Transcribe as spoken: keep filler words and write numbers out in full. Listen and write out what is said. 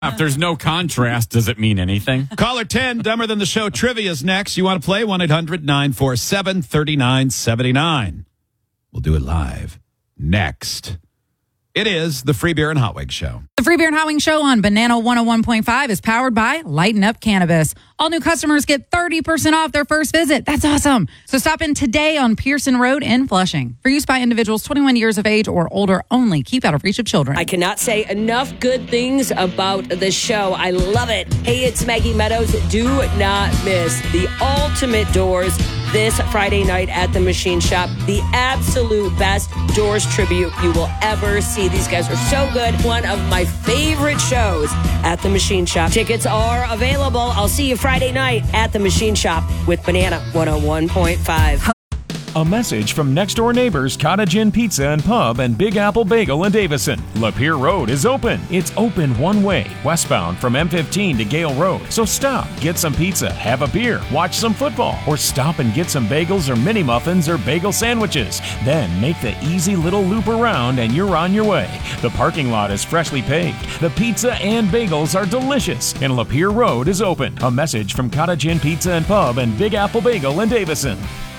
If there's no contrast, does it mean anything? Caller ten, Dumber Than the Show trivia is next. You want to play? one eight hundred nine four seven three nine seven nine. We'll do it live next. It is the Free Beer and Hot Wings Show. The Free Beer and Hot Wings Show on Banana one oh one point five is powered by Lighten Up Cannabis. All new customers get thirty percent off their first visit. That's awesome. So stop in today on Pearson Road in Flushing. For use by individuals twenty-one years of age or older only. Keep out of reach of children. I cannot say enough good things about the show. I love it. Hey, it's Maggie Meadows. Do not miss the ultimate doors this Friday night at the Machine Shop. The absolute best Doors tribute you will ever see. These guys are so good. One of my favorite shows at the Machine Shop. Tickets are available. I'll see you Friday night at the Machine Shop with Banana one oh one point five. A message from next door neighbors Cottage Inn Pizza and Pub and Big Apple Bagel in Davison. Lapeer Road is open. It's open one way, westbound from M fifteen to Gale Road. So stop, get some pizza, have a beer, watch some football, or stop and get some bagels or mini muffins or bagel sandwiches. Then make the easy little loop around and you're on your way. The parking lot is freshly paved. The pizza and bagels are delicious, and Lapeer Road is open. A message from Cottage Inn Pizza and Pub and Big Apple Bagel in Davison.